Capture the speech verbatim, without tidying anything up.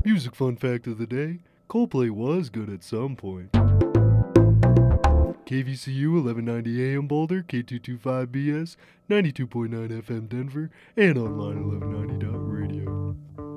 Music fun fact of the day, Coldplay was good at some point. K V C U eleven ninety A M Boulder, K two twenty-five B S, ninety-two point nine F M Denver, and online eleven ninety dot radio.